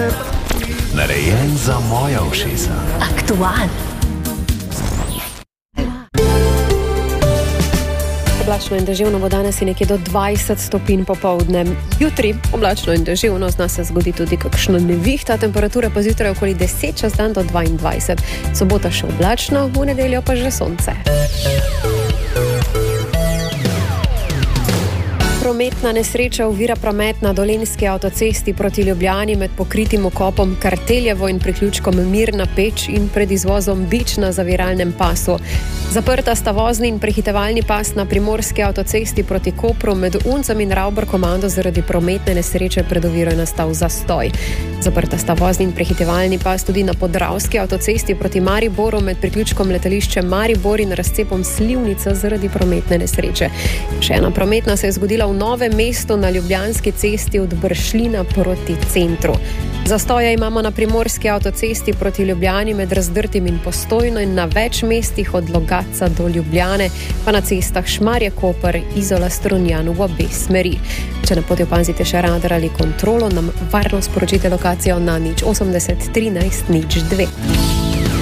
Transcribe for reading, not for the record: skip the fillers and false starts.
Narejen za moja ušesa. Aktualen. Oblačno in deževno bo danes nekje do 20 stopinj popoldne. Jutri oblačno in deževno, zna se zgodi tudi kakšna nevihta, temperature pa zjutraj okoli 10, čez dan do 22. Sobota še oblačno, v nedeljo pa že sonce. Prometna nesreča ovira promet na Dolenjski avtocesti proti Ljubljani med pokritim okopom Karteljevo in priključkom Mirna Peč in pred izvozom Bič na zaviralnem pasu. Zaprta sta vozni in prehitevalni pas na Primorski avtocesti proti Kopru, med Uncem in Ravbar-Komando zaradi prometne nesreče pred oviro je nastal zastoj. Zaprta sta vozni in prehitevalni pas tudi na Podravski avtocesti proti Mariboru med priključkom letališče Maribor in razcepom Slivnica zaradi prometne nesreče. Še ena prometna se je zgodila v Novem mestu na Ljubljanski cesti od Bršljina proti centru. Zastoje imamo na Primorski avtocesti proti Ljubljani med Razdrtim in Postojno in na več mestih od Logatca do Ljubljane, pa na cestah Šmarje-Koper, Izola-Strunjan v obe smeri. Če na poti opazite še radar ali kontrolo, nam varno sporočite lokacijo na 080 13 02.